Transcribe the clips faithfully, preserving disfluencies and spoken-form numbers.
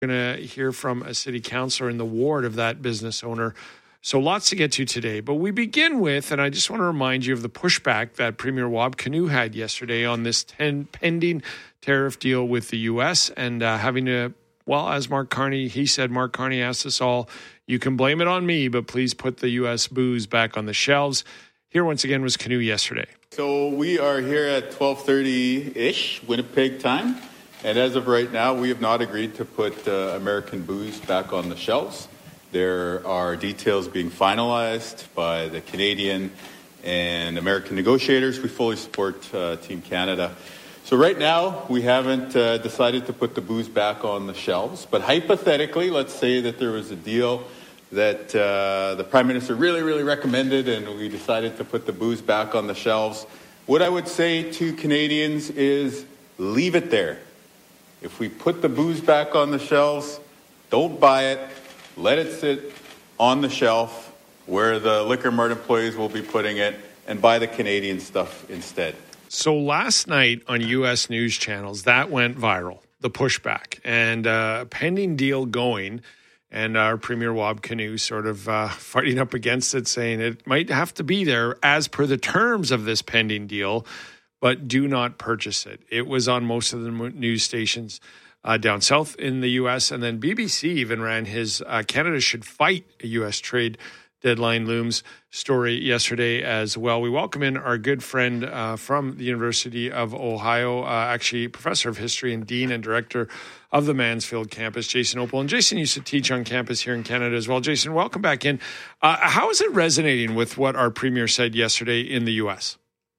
Going to hear from a city councillor in the ward of that business owner. So lots to get to today. But we begin with, and I just want to remind you of the pushback that Premier Wab Kinew had yesterday on this ten pending tariff deal with the U S and uh, having to, well, as Mark Carney, he said, Mark Carney asked us all, you can blame it on me, but please put the U S booze back on the shelves. Here once again was Kinew yesterday. So we are here at twelve thirty-ish Winnipeg time. And as of right now, we have not agreed to put uh, American booze back on the shelves. There are details being finalized by the Canadian and American negotiators. We fully support uh, Team Canada. So right now, we haven't uh, decided to put the booze back on the shelves. But hypothetically, let's say that there was a deal that uh, the Prime Minister really, really recommended, and we decided to put the booze back on the shelves. What I would say to Canadians is leave it there. If we put the booze back on the shelves, don't buy it. Let it sit on the shelf where the Liquor Mart employees will be putting it and buy the Canadian stuff instead. So last night on U S news channels, that went viral, the pushback, and uh, a pending deal going, and our Premier Wab Kinew sort of uh, fighting up against it, saying it might have to be there as per the terms of this pending deal, but do not purchase it. It was on most of the news stations uh, down south in the U S, and then B B C even ran his uh, Canada should fight a U S trade deadline looms story yesterday as well. We welcome in our good friend uh, from the University of Ohio, uh, actually professor of history and dean and director of the Mansfield campus, Jason Opel. And Jason used to teach on campus here in Canada as well. Jason, welcome back in. Uh, how is it resonating with what our premier said yesterday in the U S?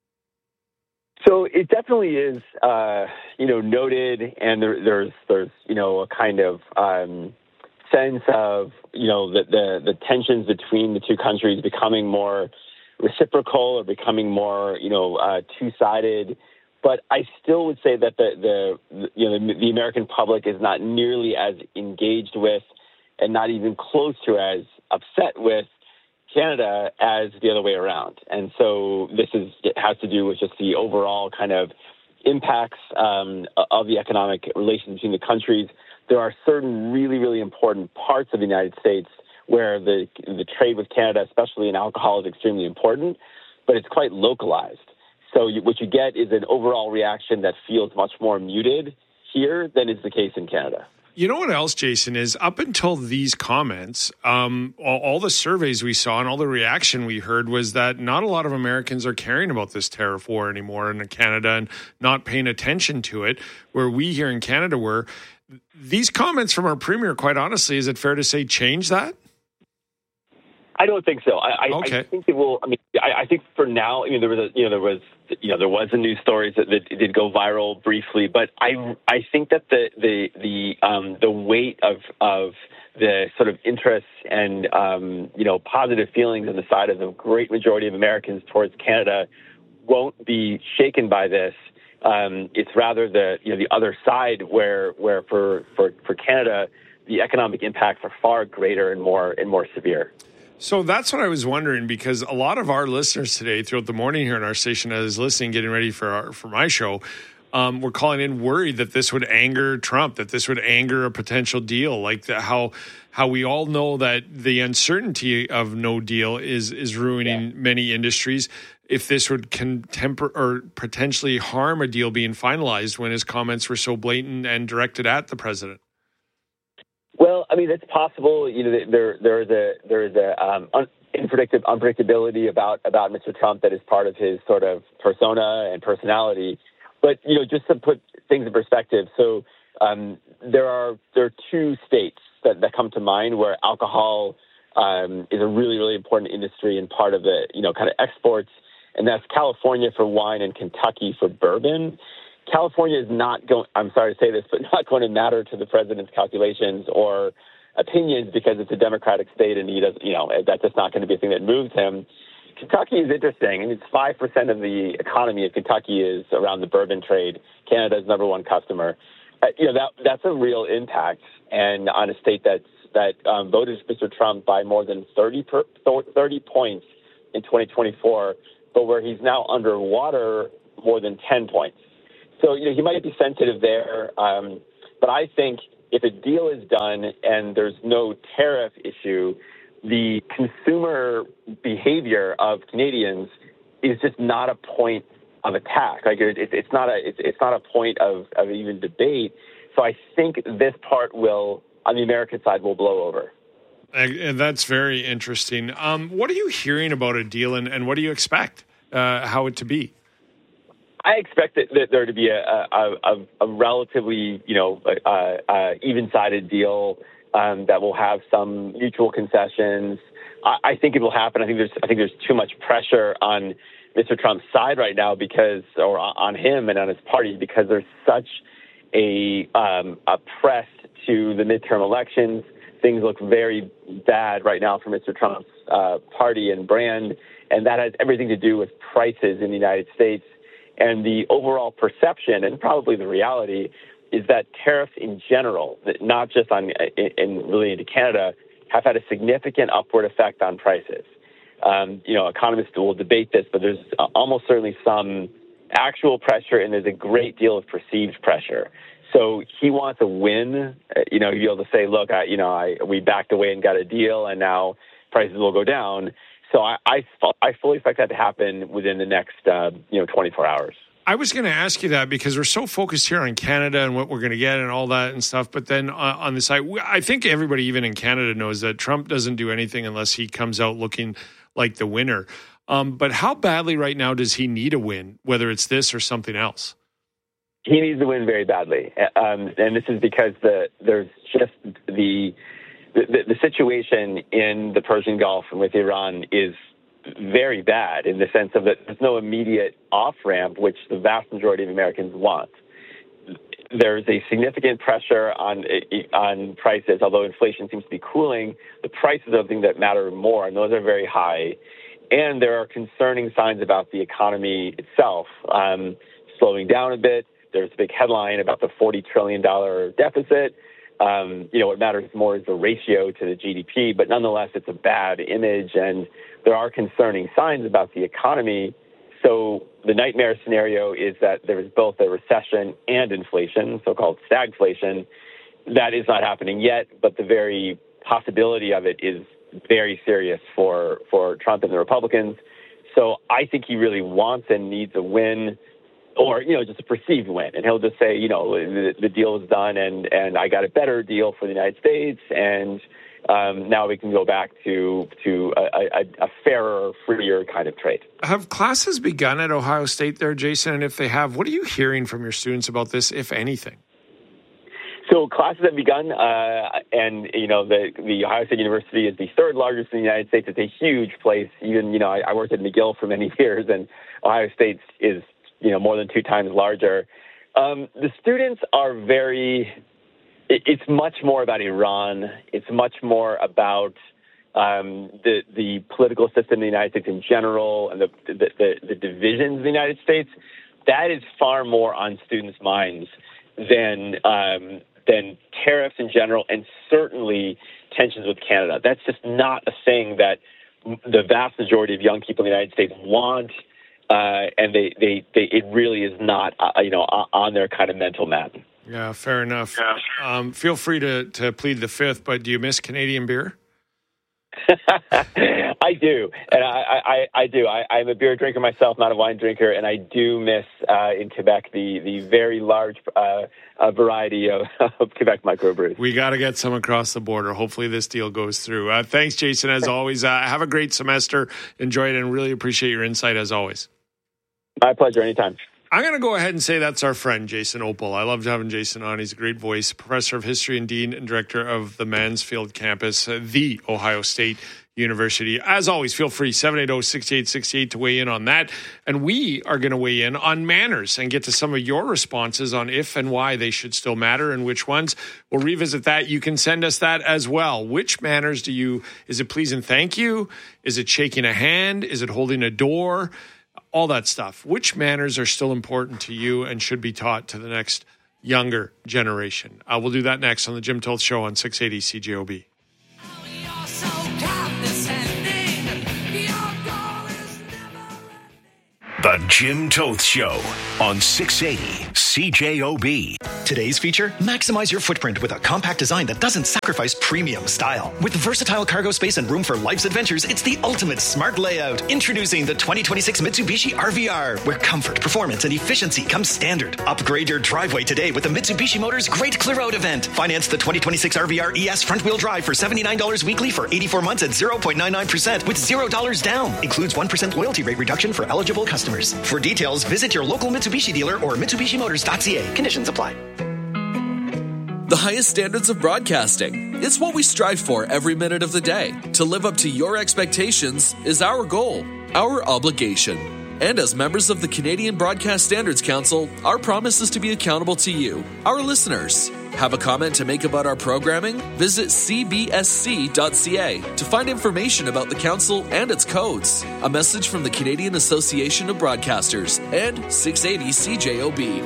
So it definitely is, uh, you know, noted, and there, there's, there's, you know, a kind of um, sense of, you know, the, the the tensions between the two countries becoming more reciprocal or becoming more, you know, uh, two-sided. But I still would say that the, the you know, the, the American public is not nearly as engaged with, and not even close to as upset with Canada as the other way around. And so this is it has to do with just the overall kind of impacts um, of the economic relations between the countries. There are certain really, really important parts of the United States where the the trade with Canada, especially in alcohol, is extremely important, but it's quite localized. So you, what you get is an overall reaction that feels much more muted here than is the case in Canada. You know what else, Jason, is up until these comments, um, all, all the surveys we saw and all the reaction we heard was that not a lot of Americans are caring about this tariff war anymore in Canada and not paying attention to it, where we here in Canada were. These comments from our premier, quite honestly, is it fair to say change that? I don't think so. I, okay. I think it will. I mean, I, I think for now, I mean, there was a, you know, there was, you know, there was a news story that, that did go viral briefly, but I, I think that the, the, the, um, the weight of, of the sort of interests and, um, you know, positive feelings on the side of the great majority of Americans towards Canada won't be shaken by this. Um, it's rather the, you know, the other side where, where for, for, for Canada, the economic impacts are far greater and more, and more severe. So that's what I was wondering, because a lot of our listeners today throughout the morning here in our station, as listening, getting ready for our, for my show, um, were calling in worried that this would anger Trump, that this would anger a potential deal, like the, how how we all know that the uncertainty of no deal is is ruining yeah. many industries. If this would contemper or potentially harm a deal being finalized, when his comments were so blatant and directed at the president. Well, I mean, it's possible. You know, there there is a there is a um, un, unpredictable unpredictability about about Mister Trump that is part of his sort of persona and personality. But you know, just to put things in perspective, so um, there are there are two states that, that come to mind where alcohol um, is a really really important industry and part of the you know kind of exports, and that's California for wine and Kentucky for bourbon. California is not going, I'm sorry to say this, but not going to matter to the president's calculations or opinions because it's a Democratic state and he does, you know, that's just not going to be a thing that moves him. Kentucky is interesting. I mean, it's five percent of the economy of Kentucky is around the bourbon trade. Canada's number one customer. Uh, you know, that that's a real impact. And on a state that's, that um, voted Mister Trump by more than thirty, per, thirty points in twenty twenty-four, but where he's now underwater more than ten points. So, you know, he might be sensitive there, um, but I think if a deal is done and there's no tariff issue, the consumer behavior of Canadians is just not a point of attack. Like it, it's not a it's, it's not a point of, of even debate. So I think this part will, on the American side, will blow over. And that's very interesting. Um, what are you hearing about a deal, and, and what do you expect uh, how it to be? I expect that, that there to be a, a, a, a relatively, you know, uh, uh, even-sided deal um, that will have some mutual concessions. I, I think it will happen. I think there's I think there's too much pressure on Mister Trump's side right now because, or on him and on his party, because there's such a um, a press to the midterm elections. Things look very bad right now for Mister Trump's uh, party and brand, and that has everything to do with prices in the United States. And the overall perception, and probably the reality, is that tariffs in general, not just on in relating to Canada, have had a significant upward effect on prices. Um, you know, economists will debate this, but there's almost certainly some actual pressure, and there's a great deal of perceived pressure. So he wants a win. You know, he'll be able to say, "Look, I, you know, I we backed away and got a deal, and now prices will go down." So I, I, I fully expect that to happen within the next, uh, you know, twenty-four hours. I was going to ask you that because we're so focused here on Canada and what we're going to get and all that and stuff. But then uh, on the side, I think everybody, even in Canada, knows that Trump doesn't do anything unless he comes out looking like the winner. Um, but how badly right now does he need a win, whether it's this or something else? He needs to win very badly. Um, and this is because the there's just the... The, the situation in the Persian Gulf and with Iran is very bad in the sense of that there's no immediate off-ramp, which the vast majority of Americans want. There's a significant pressure on on prices, although inflation seems to be cooling. The prices are the thing that matter more, and those are very high. And there are concerning signs about the economy itself, um, slowing down a bit. There's a big headline about the forty trillion dollars deficit. Um, you know, what matters more is the ratio to the G D P, but nonetheless, it's a bad image, and there are concerning signs about the economy. So the nightmare scenario is that there is both a recession and inflation, so-called stagflation. That is not happening yet, but the very possibility of it is very serious for, for Trump and the Republicans. So I think he really wants and needs a win, or, you know, just a perceived win. And he'll just say, you know, the, the deal is done and, and I got a better deal for the United States. And um, now we can go back to to a, a, a fairer, freer kind of trade. Have classes begun at Ohio State there, Jason? And if they have, what are you hearing from your students about this, if anything? So classes have begun, uh, and, you know, the, the Ohio State University is the third largest in the United States. It's a huge place. Even, you know, I, I worked at McGill for many years, and Ohio State is, you know, more than two times larger. Um, the students are very, it, it's much more about Iran. It's much more about um, the the political system in the United States in general and the, the, the, the divisions in the United States. That is far more on students' minds than um, than tariffs in general, and certainly tensions with Canada. That's just not a thing that the vast majority of young people in the United States want. Uh, and they, they, they, it really is not, uh, you know, on their kind of mental map. Yeah, fair enough. Yeah. Um, feel free to, to plead the fifth, but do you miss Canadian beer? I do, and I, I, I do. I, I'm a beer drinker myself, not a wine drinker, and I do miss uh, in Quebec the the very large uh, uh, variety of, of Quebec microbrews. We got to get some across the border. Hopefully, this deal goes through. Uh, thanks, Jason. As always, uh, have a great semester. Enjoy it, and really appreciate your insight as always. My pleasure. Anytime. I'm going to go ahead and say that's our friend, Jason Opel. I loved having Jason on. He's a great voice, professor of history and dean and director of the Mansfield campus, uh, the Ohio State University. As always, feel free, seven eight zero, six eight six eight to weigh in on that. And we are going to weigh in on manners and get to some of your responses on if and why they should still matter and which ones. We'll revisit that. You can send us that as well. Which manners do you, is it please and thank you? Is it shaking a hand? Is it holding a door? All that stuff. Which manners are still important to you and should be taught to the next younger generation? Uh, we'll do that next on the Jim Toth Show on six eighty C J O B. The Jim Toth Show on six eighty C J O B. Today's feature, maximize your footprint with a compact design that doesn't sacrifice premium style. With versatile cargo space and room for life's adventures, it's the ultimate smart layout. Introducing the twenty twenty-six Mitsubishi R V R, where comfort, performance, and efficiency come standard. Upgrade your driveway today with the Mitsubishi Motors Great Clear Out event. Finance the twenty twenty-six R V R E S front-wheel drive for seventy-nine dollars weekly for eighty-four months at zero point nine nine percent with zero dollars down. Includes one percent loyalty rate reduction for eligible customers. For details, visit your local Mitsubishi dealer or Mitsubishi Motors dot C A. Conditions apply. The highest standards of broadcasting. It's what we strive for every minute of the day. To live up to your expectations is our goal, our obligation. And as members of the Canadian Broadcast Standards Council, our promise is to be accountable to you, our listeners. Have a comment to make about our programming? Visit c b s c dot c a to find information about the council and its codes. A message from the Canadian Association of Broadcasters and six eighty C J O B.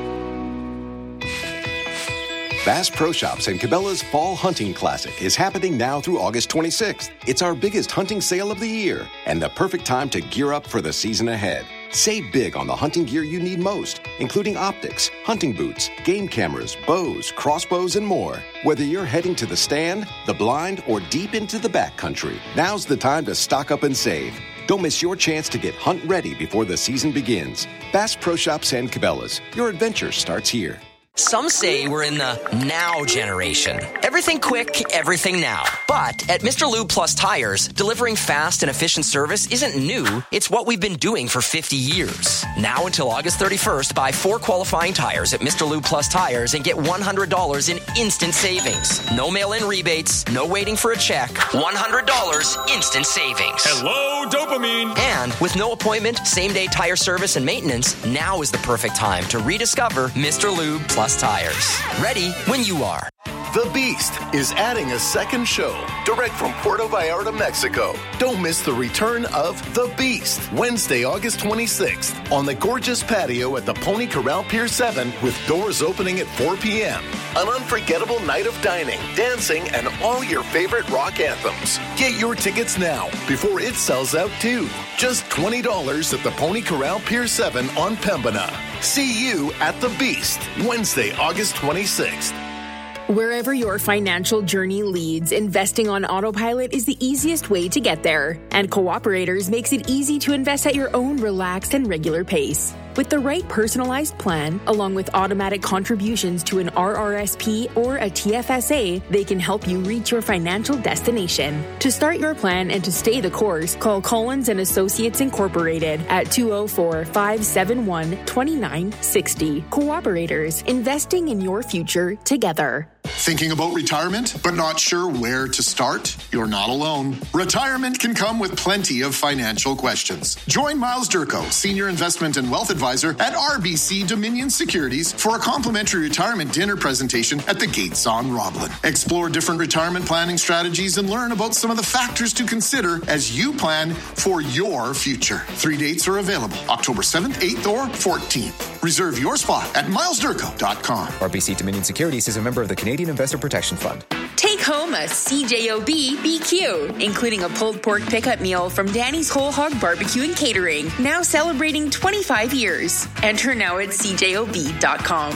Bass Pro Shops and Cabela's Fall Hunting Classic is happening now through August twenty-sixth. It's our biggest hunting sale of the year and the perfect time to gear up for the season ahead. Save big on the hunting gear you need most, including optics, hunting boots, game cameras, bows, crossbows, and more. Whether you're heading to the stand, the blind, or deep into the backcountry, now's the time to stock up and save. Don't miss your chance to get hunt ready before the season begins. Bass Pro Shops and Cabela's. Your adventure starts here. Some say we're in the now generation. Everything quick, everything now. But at Mister Lube Plus Tires, delivering fast and efficient service isn't new. It's what we've been doing for fifty years. Now until August thirty-first, buy four qualifying tires at Mister Lube Plus Tires and get one hundred dollars in instant savings. No mail-in rebates, no waiting for a check. one hundred dollars instant savings. Hello, dopamine. And with no appointment, same-day tire service and maintenance, now is the perfect time to rediscover Mister Lube Plus Tires. Ready when you are. The Beast is adding a second show direct from Puerto Vallarta, Mexico. Don't miss the return of The Beast, Wednesday, August twenty-sixth, on the gorgeous patio at the Pony Corral Pier seven with doors opening at four p.m. An unforgettable night of dining, dancing, and all your favorite rock anthems. Get your tickets now before it sells out too. Just twenty dollars at the Pony Corral Pier seven on Pembina. See you at The Beast, Wednesday, August twenty-sixth. Wherever your financial journey leads, investing on autopilot is the easiest way to get there. And Cooperators makes it easy to invest at your own relaxed and regular pace. With the right personalized plan, along with automatic contributions to an R R S P or a T F S A, they can help you reach your financial destination. To start your plan and to stay the course, call Collins and Associates Incorporated at two oh four, five seven one, two nine six oh. Cooperators, investing in your future together. Thinking about retirement, but not sure where to start? You're not alone. Retirement can come with plenty of financial questions. Join Miles Durko, Senior Investment and Wealth Advisor at R B C Dominion Securities, for a complimentary retirement dinner presentation at the Gates on Roblin. Explore different retirement planning strategies and learn about some of the factors to consider as you plan for your future. Three dates are available: October seventh, eighth, or fourteenth. Reserve your spot at miles durko dot com. R B C Dominion Securities is a member of the Canadian Investor Protection Fund. Take home a C J O B B Q, including a pulled pork pickup meal from Danny's Whole Hog Barbecue and Catering, now celebrating twenty-five years. Enter now at c j o b dot com.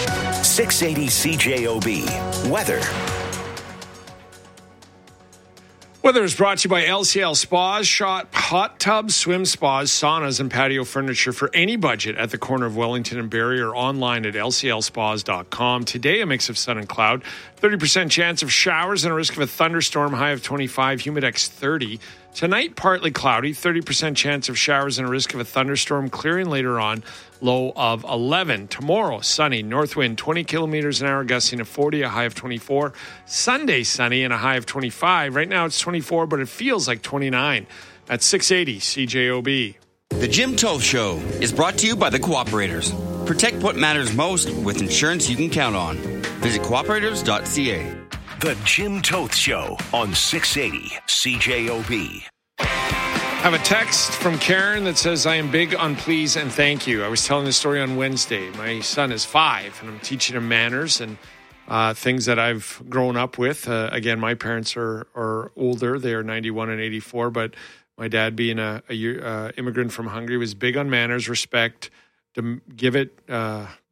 six eighty C J O B. Weather. Weather is brought to you by L C L Spas, shot hot tubs, swim spas, saunas, and patio furniture for any budget at the corner of Wellington and Barrie, or online at l c l spas dot com. Today, a mix of sun and cloud, thirty percent chance of showers and a risk of a thunderstorm, high of twenty-five, humidex thirty. Tonight, partly cloudy, thirty percent chance of showers and a risk of a thunderstorm, clearing later on, low of eleven. Tomorrow, sunny, north wind twenty kilometers an hour, gusting to forty, a high of twenty-four. Sunday, sunny and a high of twenty-five. Right now it's twenty-four, but it feels like twenty-nine. At six eighty C J O B. The Jim Toth Show is brought to you by the Cooperators. Protect what matters most with insurance you can count on. Visit cooperators dot c a. The Jim Toth Show on six eighty C J O B. I have a text from Karen that says, I am big on please and thank you. I was telling the story on Wednesday. My son is five, and I'm teaching him manners and uh, things that I've grown up with. Uh, again, my parents are, are older. They are ninety-one and eighty-four, but my dad, being a, a uh, immigrant from Hungary, was big on manners, respect, to give it, uh,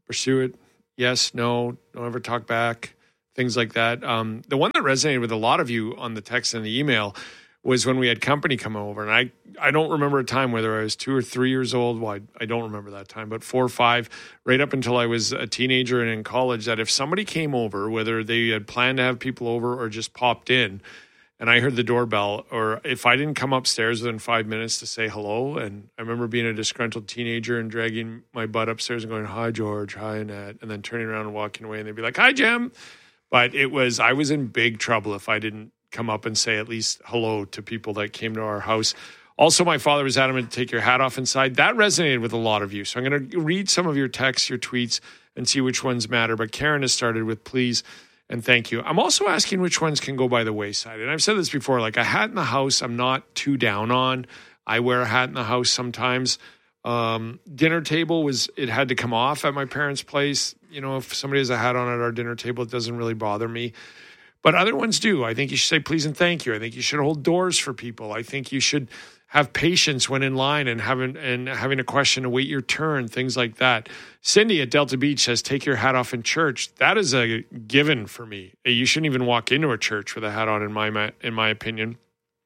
pursue it. Yes, no, don't ever talk back, things like that. Um, the one that resonated with a lot of you on the text and the email was when we had company come over. And I, I don't remember a time, whether I was two or three years old. Well, I, I don't remember that time, but four or five, right up until I was a teenager and in college, that if somebody came over, whether they had planned to have people over or just popped in, and I heard the doorbell, or if I didn't come upstairs within five minutes to say hello, and I remember being a disgruntled teenager and dragging my butt upstairs and going, hi, George, hi, Annette, and then turning around and walking away, and they'd be like, hi, Jim. But it was, I was in big trouble if I didn't come up and say at least hello to people that came to our house. Also, my father was adamant to take your hat off inside. That resonated with a lot of you. So I'm going to read some of your texts, your tweets, and see which ones matter. But Karen has started with please and thank you. I'm also asking which ones can go by the wayside. And I've said this before, like a hat in the house, I'm not too down on. I wear a hat in the house sometimes. Um, dinner table was, it had to come off at my parents' place. You know, if somebody has a hat on at our dinner table, it doesn't really bother me. But other ones do. I think you should say please and thank you. I think you should hold doors for people. I think you should have patience when in line and having and having a question to wait your turn, things like that. Cindy at Delta Beach says, take your hat off in church. That is a given for me. You shouldn't even walk into a church with a hat on, in my in my opinion.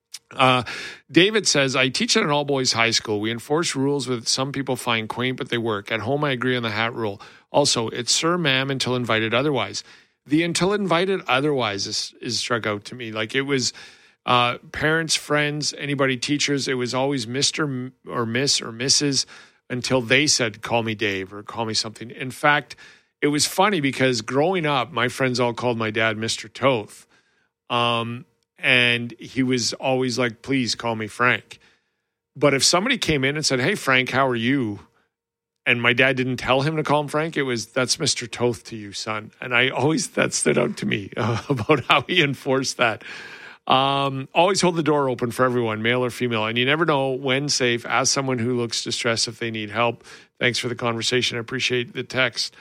Uh, David says, I teach at an all-boys high school. We enforce rules that some people find quaint, but they work. At home, I agree on the hat rule. Also, it's sir, ma'am, until invited otherwise. The until invited otherwise is, is struck out to me. Like it was uh, parents, friends, anybody, teachers. It was always Mister or Miss or Missus until they said, call me Dave or call me something. In fact, it was funny because growing up, my friends all called my dad Mister Toth. Um, and he was always like, please call me Frank. But if somebody came in and said, hey, Frank, how are you? And my dad didn't tell him to call him Frank, it was, that's Mister Toth to you, son. And I always, that stood out to me uh, about how he enforced that. Um, always hold the door open for everyone, male or female. And you never know when safe. Ask someone who looks distressed if they need help. Thanks for the conversation. I appreciate the text.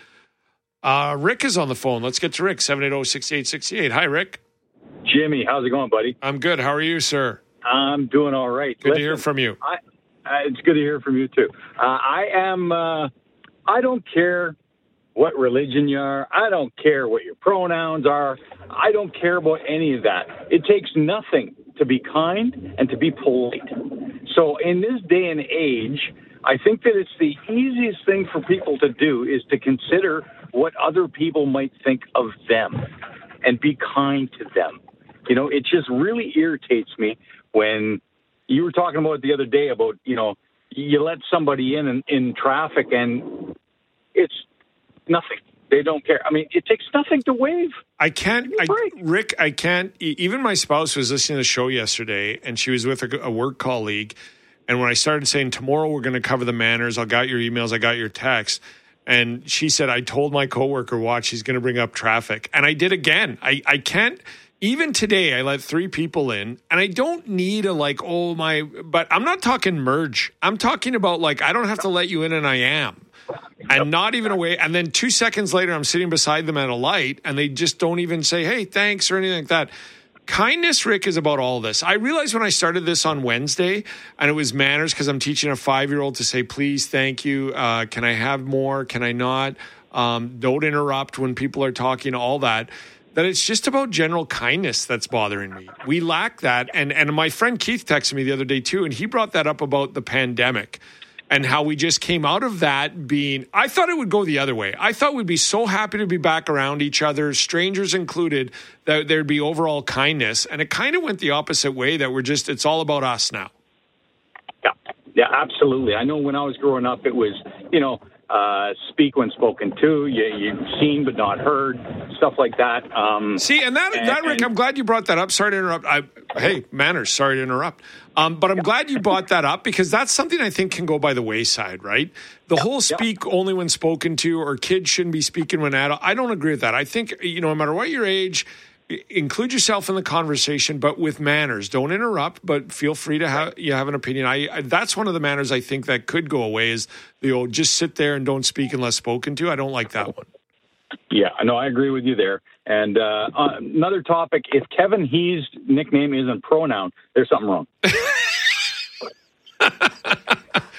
Uh, Rick is on the phone. Let's get to Rick, seven eight zero, six eight six eight. Hi, Rick. Jimmy, how's it going, buddy? I'm good. How are you, sir? I'm doing all right. Good Listen, to hear from you. I, uh, it's good to hear from you, too. Uh, I am, uh, I don't care what religion you are. I don't care what your pronouns are. I don't care about any of that. It takes nothing to be kind and to be polite. So in this day and age, I think that it's the easiest thing for people to do is to consider what other people might think of them and be kind to them. You know, it just really irritates me when you were talking about it the other day about, you know, you let somebody in, in in traffic and it's nothing. They don't care. I mean, it takes nothing to wave. I can't, I, Rick, I can't, even my spouse was listening to the show yesterday and she was with a, a work colleague. And when I started saying, tomorrow we're going to cover the manners, I got your emails, I got your texts. And she said, I told my coworker, watch, he's going to bring up traffic. And I did again. I, I can't, even today, I let three people in and I don't need a like, oh my, but I'm not talking merge. I'm talking about like, I don't have to let you in and I am. And not even away. And then two seconds later, I'm sitting beside them at a light and they just don't even say, hey, thanks or anything like that. Kindness, Rick, is about all this. I realized when I started this on Wednesday, and it was manners because I'm teaching a five-year-old to say, please, thank you, uh, can I have more, can I not, um, don't interrupt when people are talking, all that, that it's just about general kindness that's bothering me. We lack that. And, and my friend Keith texted me the other day, too, and he brought that up about the pandemic. And how we just came out of that being, I thought it would go the other way. I thought we'd be so happy to be back around each other, strangers included, that there'd be overall kindness. And it kind of went the opposite way, that we're just, it's all about us now. Yeah, yeah, absolutely. I know when I was growing up, it was, you know, uh, speak when spoken to, you, you've seen but not heard, stuff like that. Um, See, and that, and, that Rick, I'm glad you brought that up. Sorry to interrupt. I, hey, manners, sorry to interrupt. Um, but I'm yeah. glad you brought that up because that's something I think can go by the wayside, right? The yeah, whole speak yeah. only when spoken to, or kids shouldn't be speaking when adult. I don't agree with that. I think, you know, no matter what your age, include yourself in the conversation, but with manners. Don't interrupt, but feel free to have you have an opinion. I, I that's one of the manners I think that could go away is the old just sit there and don't speak unless spoken to. I don't like that one. Yeah, no, I agree with you there. And uh, uh, another topic, if Kevin He's nickname isn't pronoun, there's something wrong.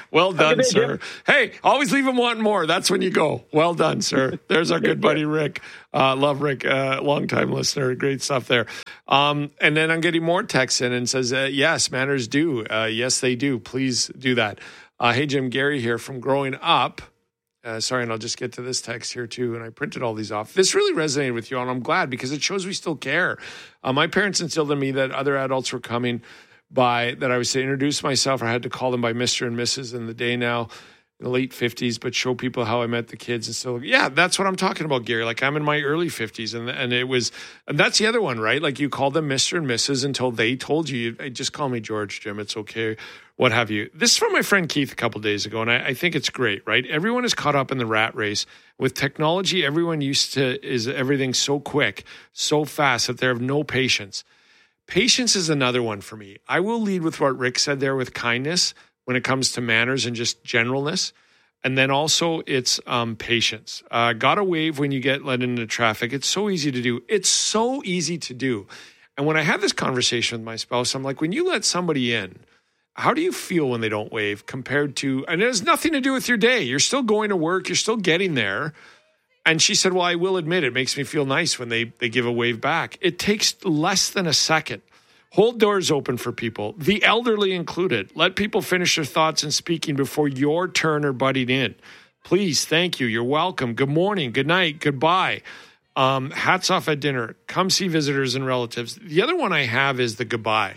Well done, day, sir. Jim. Hey, always leave them wanting more. That's when you go. Well done, sir. There's our good buddy, Rick. Uh, love Rick, uh, long-time listener. Great stuff there. Um, and then I'm getting more texts in and says, uh, yes, manners do. Uh, yes, they do. Please do that. Uh, hey, Jim, Gary here from Growing Up. Uh, sorry, and I'll just get to this text here too. And I printed all these off. This really resonated with you, and I'm glad because it shows we still care. Uh, my parents instilled in me that other adults were coming by, that I was to introduce myself, or I had to call them by Mister and Missus in the day now, in the late fifties, but show people how I met the kids. And so, yeah, that's what I'm talking about, Gary. Like, I'm in my early fifties, and and it was, and that's the other one, right? Like, you call them Mister and Missus until they told you, hey, just call me George, Jim, it's okay, what have you. This is from my friend Keith a couple days ago, and I, I think it's great, right? Everyone is caught up in the rat race. With technology, everyone used to, is everything so quick, so fast that they have no patience. Patience is another one for me. I will lead with what Rick said there with kindness when it comes to manners and just generalness. And then also it's um, patience. Uh, gotta wave when you get let into traffic. It's so easy to do. It's so easy to do. And when I had this conversation with my spouse, I'm like, when you let somebody in, how do you feel when they don't wave compared to, and it has nothing to do with your day. You're still going to work. You're still getting there. And she said, well, I will admit it makes me feel nice when they, they give a wave back. It takes less than a second. Hold doors open for people, the elderly included. Let people finish their thoughts and speaking before your turn are butting in. Please, thank you. You're welcome. Good morning, good night, goodbye. Um, hats off at dinner. Come see visitors and relatives. The other one I have is the goodbye.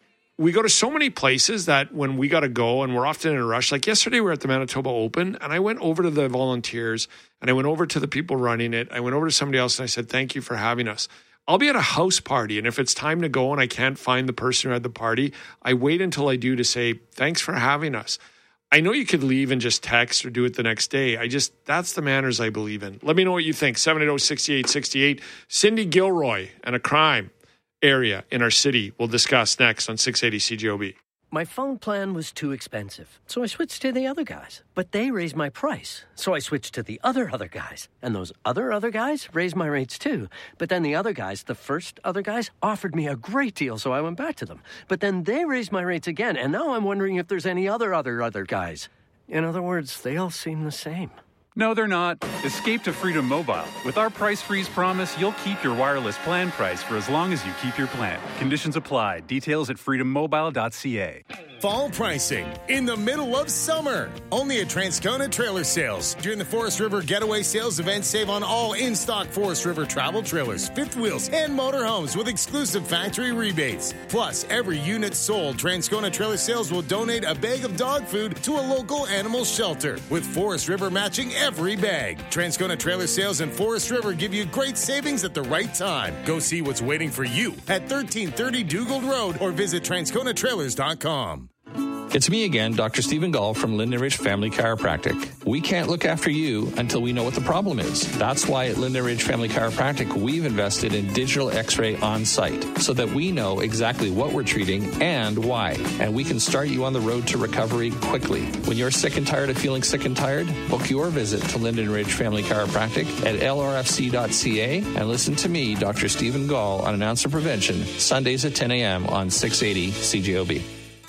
We go to so many places that when we got to go and we're often in a rush, like yesterday we were at the Manitoba Open and I went over to the volunteers and I went over to the people running it. I went over to somebody else and I said, thank you for having us. I'll be at a house party, and if it's time to go and I can't find the person who had the party, I wait until I do to say, thanks for having us. I know you could leave and just text or do it the next day. I just, that's the manners I believe in. Let me know what you think. seven eight zero, six eight six eight. Cindy Gilroy and a crime area in our city we'll discuss next on six eighty C J O B. My phone plan was too expensive, so I switched to the other guys. But they raised my price, so I switched to the other other guys. And those other other guys raised my rates too. But then the other guys, the first other guys, offered me a great deal, so I went back to them. But then they raised my rates again, and now I'm wondering if there's any other other other guys. In other words, they all seem the same. No, they're not. Escape to Freedom Mobile. With our price freeze promise, you'll keep your wireless plan price for as long as you keep your plan. Conditions apply. Details at freedom mobile dot c a. Fall pricing in the middle of summer. Only at Transcona Trailer Sales. During the Forest River Getaway Sales event, save on all in-stock Forest River travel trailers, fifth wheels, and motorhomes with exclusive factory rebates. Plus, every unit sold, Transcona Trailer Sales will donate a bag of dog food to a local animal shelter, with Forest River matching every bag. Transcona Trailer Sales and Forest River give you great savings at the right time. Go see what's waiting for you at thirteen thirty Dugald Road or visit transcona trailers dot com. It's me again, Doctor Stephen Gall from Linden Ridge Family Chiropractic. We can't look after you until we know what the problem is. That's why at Linden Ridge Family Chiropractic, we've invested in digital x-ray on site so that we know exactly what we're treating and why. And we can start you on the road to recovery quickly. When you're sick and tired of feeling sick and tired, book your visit to Linden Ridge Family Chiropractic at L R F C dot C A and listen to me, Doctor Stephen Gall, on An Ounce of Prevention, Sundays at ten a.m. on six eighty C J O B.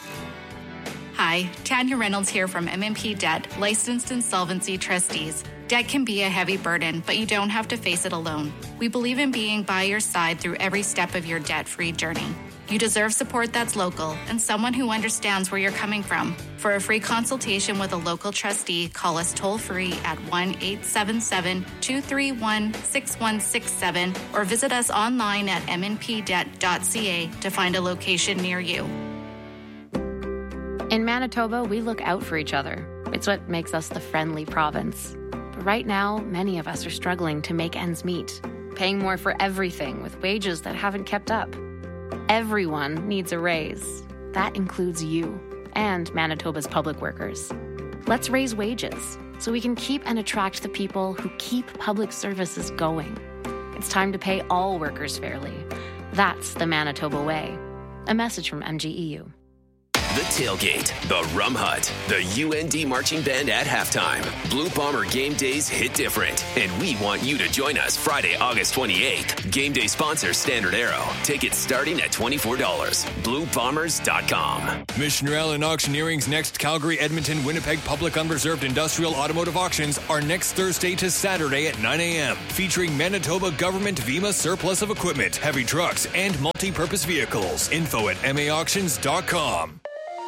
Hi, Tanya Reynolds here from M and P Debt, licensed insolvency trustees. Debt can be a heavy burden, but you don't have to face it alone. We believe in being by your side through every step of your debt-free journey. You deserve support that's local and someone who understands where you're coming from. For a free consultation with a local trustee, call us toll-free at one eight seven seven, two three one, six one six seven or visit us online at m n p debt dot c a to find a location near you. In Manitoba, we look out for each other. It's what makes us the friendly province. But right now, many of us are struggling to make ends meet, paying more for everything with wages that haven't kept up. Everyone needs a raise. That includes you and Manitoba's public workers. Let's raise wages so we can keep and attract the people who keep public services going. It's time to pay all workers fairly. That's the Manitoba way. A message from M G E U. The Tailgate, The Rum Hut, the U N D Marching Band at halftime. Blue Bomber game days hit different, and we want you to join us Friday, August twenty-eighth. Game day sponsor Standard Arrow. Tickets starting at twenty-four dollars. blue bombers dot com. Mission Rail and Auctioneering's next Calgary, Edmonton, Winnipeg Public Unreserved Industrial Automotive Auctions are next Thursday to Saturday at nine a.m. featuring Manitoba Government V I M A surplus of equipment, heavy trucks, and multi-purpose vehicles. Info at m a auctions dot com.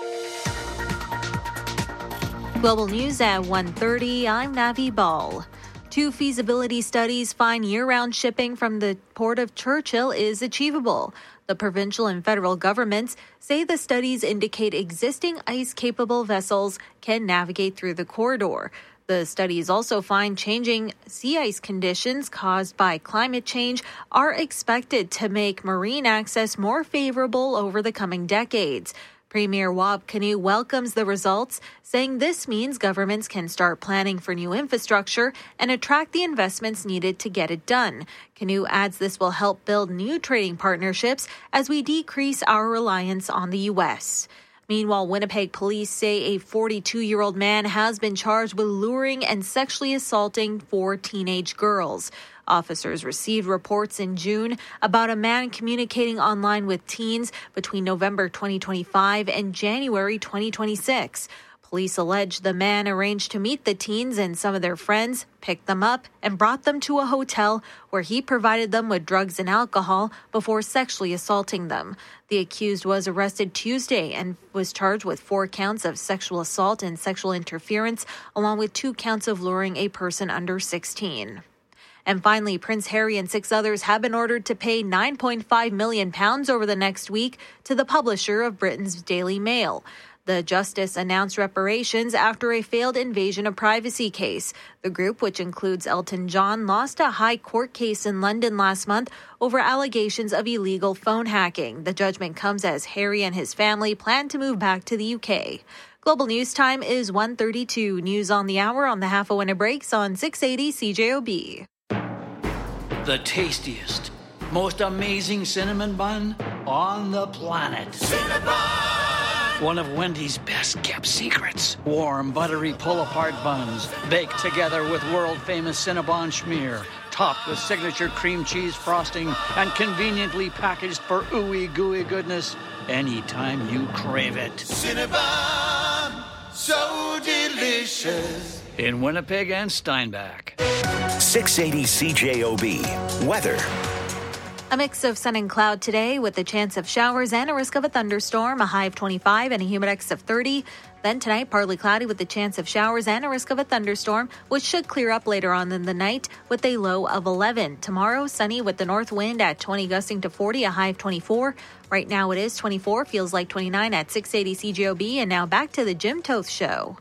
Global News at one thirty. I'm Navi Ball. Two feasibility studies find year-round shipping from the Port of Churchill is achievable. The provincial and federal governments say the studies indicate existing ice-capable vessels can navigate through the corridor. The studies also find changing sea ice conditions caused by climate change are expected to make marine access more favorable over the coming decades. Premier Wab Kinew welcomes the results, saying this means governments can start planning for new infrastructure and attract the investments needed to get it done. Kinew adds this will help build new trading partnerships as we decrease our reliance on the U S. Meanwhile, Winnipeg police say a forty-two-year-old man has been charged with luring and sexually assaulting four teenage girls. Officers received reports in June about a man communicating online with teens between November twenty twenty-five and January twenty twenty-six. Police allege the man arranged to meet the teens and some of their friends, picked them up, and brought them to a hotel where he provided them with drugs and alcohol before sexually assaulting them. The accused was arrested Tuesday and was charged with four counts of sexual assault and sexual interference, along with two counts of luring a person under sixteen. And finally, Prince Harry and six others have been ordered to pay nine point five million pounds over the next week to the publisher of Britain's Daily Mail. The justice announced reparations after a failed invasion of privacy case. The group, which includes Elton John, lost a high court case in London last month over allegations of illegal phone hacking. The judgment comes as Harry and his family plan to move back to the U K. Global News Time is one thirty-two. News on the hour on the Half a Winner Breaks on six eighty C J O B. The tastiest, most amazing cinnamon bun on the planet. Cinnabon! One of Wendy's best-kept secrets. Warm, buttery pull-apart buns, baked together with world-famous Cinnabon schmear, topped with signature cream cheese frosting, and conveniently packaged for ooey gooey goodness anytime you crave it. Cinnabon, so delicious. In Winnipeg and Steinbach. six eighty C J O B. Weather. A mix of sun and cloud today with a chance of showers and a risk of a thunderstorm, a high of twenty-five and a humidex of thirty. Then tonight, partly cloudy with the chance of showers and a risk of a thunderstorm, which should clear up later on in the night with a low of eleven. Tomorrow, sunny with the north wind at twenty gusting to forty, a high of twenty-four. Right now it is twenty-four, feels like twenty-nine at six eighty C J O B. And now back to the Jim Toth Show.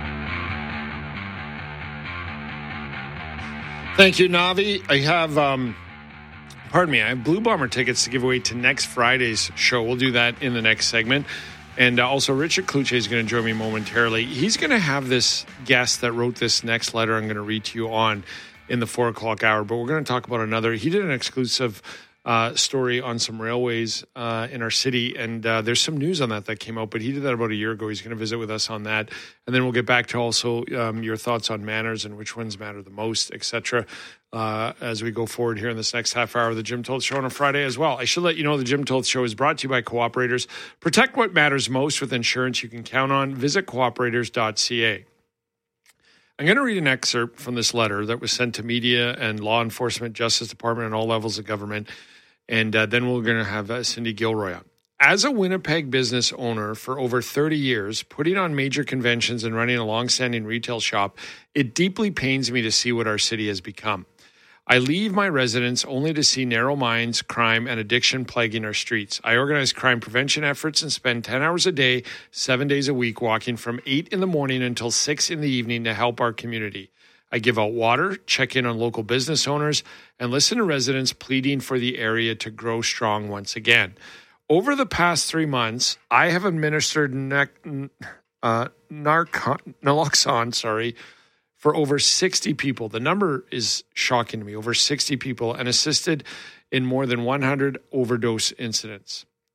Thank you, Navi. I have, um, pardon me, I have Blue Bomber tickets to give away to next Friday's show. We'll do that in the next segment. And uh, also, Richard Kluche is going to join me momentarily. He's going to have this guest that wrote this next letter I'm going to read to you on in the four o'clock hour. But we're going to talk about another. He did an exclusive uh, story on some railways uh, in our city, and uh, there's some news on that that came out. But he did that about a year ago. He's going to visit with us on that, and then we'll get back to also um, your thoughts on manners and which ones matter the most, et cetera. Uh, as we go forward here in this next half hour of the Jim Toth Show on a Friday as well. I should let you know the Jim Toth Show is brought to you by Cooperators. Protect what matters most with insurance you can count on. Visit cooperators dot c a. I'm going to read an excerpt from this letter that was sent to media and law enforcement, Justice Department, and all levels of government. And uh, then we're going to have uh, Cindy Gilroy on. As a Winnipeg business owner for over thirty years, putting on major conventions and running a long-standing retail shop, it deeply pains me to see what our city has become. I leave my residents only to see narrow minds, crime, and addiction plaguing our streets. I organize crime prevention efforts and spend ten hours a day, seven days a week, walking from eight in the morning until six in the evening to help our community. I give out water, check in on local business owners, and listen to residents pleading for the area to grow strong once again. Over the past three months, I have administered ne- uh, narco- naloxone, sorry, for over sixty people. The number is shocking to me, over sixty people, and assisted in more than one hundred overdose incidents.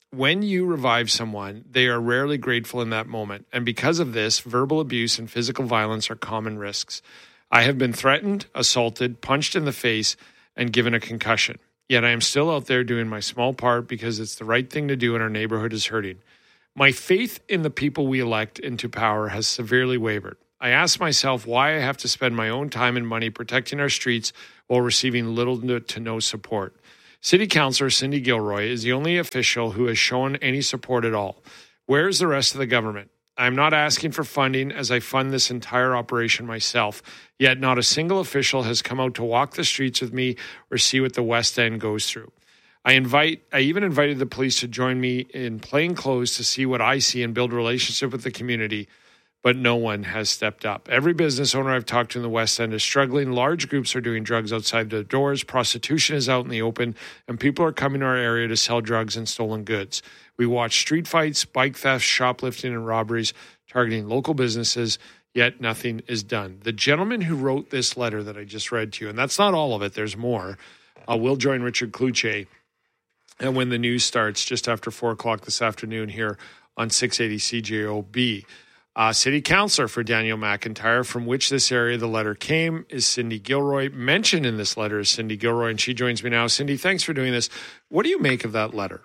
when you revive someone, they are rarely grateful in that moment. And because of this, verbal abuse and physical violence are common risks. I have been threatened, assaulted, punched in the face, and given a concussion. Yet I am still out there doing my small part because it's the right thing to do and our neighborhood is hurting. My faith in the people we elect into power has severely wavered. I ask myself why I have to spend my own time and money protecting our streets while receiving little to no support. City Councillor Cindy Gilroy is the only official who has shown any support at all. Where is the rest of the government? I'm not asking for funding as I fund this entire operation myself, yet not a single official has come out to walk the streets with me or see what the West End goes through. I invite. I even invited the police to join me in plain clothes to see what I see and build a relationship with the community, but no one has stepped up. Every business owner I've talked to in the West End is struggling. Large groups are doing drugs outside their doors. Prostitution is out in the open, and people are coming to our area to sell drugs and stolen goods. We watch street fights, bike thefts, shoplifting, and robberies targeting local businesses, yet nothing is done. The gentleman who wrote this letter that I just read to you, and that's not all of it, there's more, uh, will join Richard Cloutier and when the news starts just after four o'clock this afternoon here on six eighty C J O B. Uh, City Councillor for Daniel McIntyre, from which this area the letter came, is Cindy Gilroy. Mentioned in this letter is Cindy Gilroy, and she joins me now. Cindy, thanks for doing this. What do you make of that letter?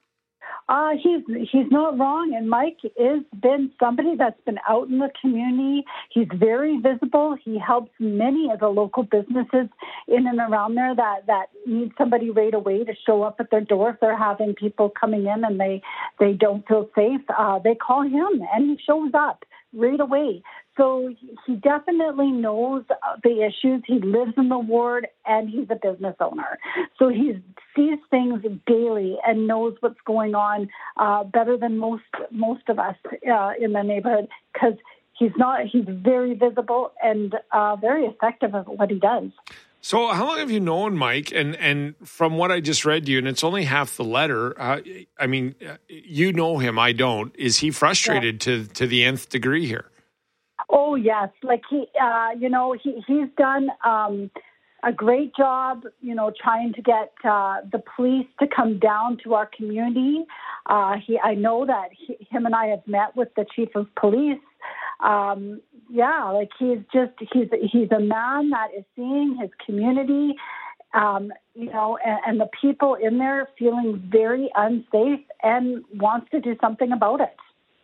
Uh, he's he's not wrong, and Mike has been somebody that's been out in the community. He's very visible. He helps many of the local businesses in and around there that, that need somebody right away to show up at their door if they're having people coming in and they, they don't feel safe. Uh, they call him, and he shows up right away. So he definitely knows the issues. He lives in the ward, and he's a business owner. So he sees things daily and knows what's going on uh, better than most most of us uh, in the neighborhood, because he's not. He's very visible and uh, very effective at what he does. So how long have you known Mike? And and from what I just read to you, and it's only half the letter, uh, I mean, you know him, I don't. Is he frustrated yeah. to, to the nth degree here? Oh, yes. Like, he, uh, you know, he, he's done um, a great job, you know, trying to get uh, the police to come down to our community. Uh, he, I know that he, him and I have met with the chief of police. Um, yeah, like he's just, he's, he's a man that is seeing his community, um, you know, and, and the people in there feeling very unsafe and wants to do something about it.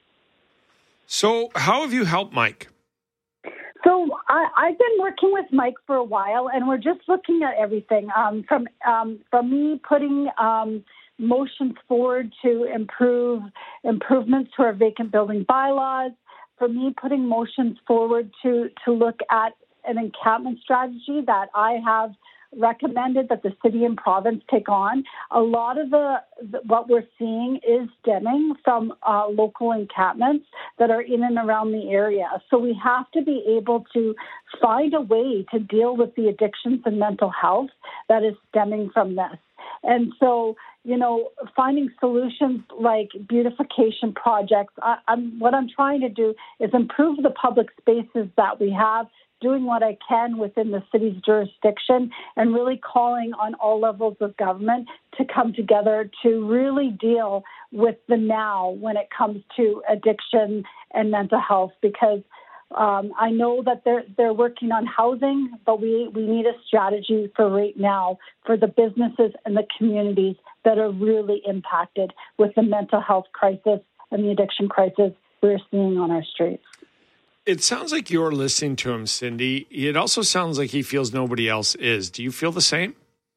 So how have you helped Mike? So I, I've been working with Mike for a while, and we're just looking at everything um, from um, from me putting um, motions forward to improve improvements to our vacant building bylaws, for me putting motions forward to to look at an encampment strategy that I have recommended that the city and province take on. A lot of the, the what we're seeing is stemming from uh, local encampments that are in and around the area. So we have to be able to find a way to deal with the addictions and mental health that is stemming from this. And so, you know, finding solutions like beautification projects, I, I'm, what I'm trying to do is improve the public spaces that we have, doing what I can within the city's jurisdiction, and really calling on all levels of government to come together to really deal with the now when it comes to addiction and mental health, because um, I know that they're they're working on housing, but we, we need a strategy for right now for the businesses and the communities that are really impacted with the mental health crisis and the addiction crisis we're seeing on our streets. It sounds like you're listening to him, Cindy. It also sounds like he feels nobody else is. Do you feel the same?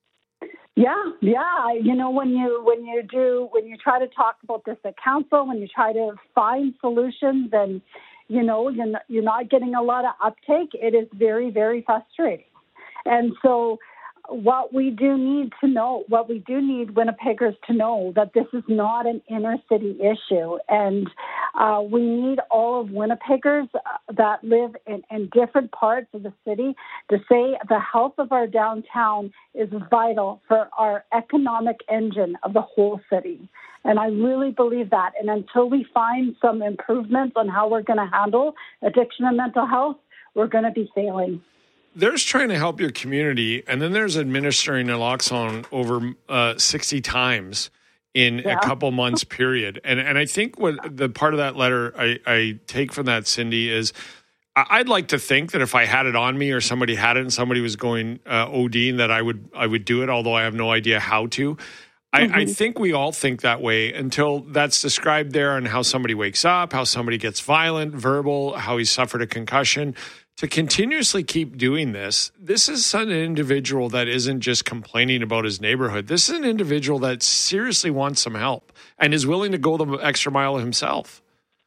Yeah, yeah. You know, when you when you do when you try to talk about this at council, when you try to find solutions, and you know you're not, you're not getting a lot of uptake, it is very, very frustrating. And so, what we do need to know, what we do need Winnipeggers to know, that this is not an inner city issue. And uh, we need all of Winnipeggers that live in, in different parts of the city to say the health of our downtown is vital for our economic engine of the whole city. And I really believe that. And until we find some improvements on how we're going to handle addiction and mental health, we're going to be failing. There's trying to help your community, and then there's administering naloxone over uh, sixty times in Yeah. a couple months period. And and I think what the part of that letter I, I take from that, Cindy, is I- I'd like to think that if I had it on me or somebody had it and somebody was going uh, ODing, that I would I would do it, although I have no idea how to. I, Mm-hmm. I think we all think that way until that's described there and how somebody wakes up, how somebody gets violent, verbal, how he suffered a concussion. To continuously keep doing this, this is an individual that isn't just complaining about his neighborhood. This is an individual that seriously wants some help and is willing to go the extra mile himself.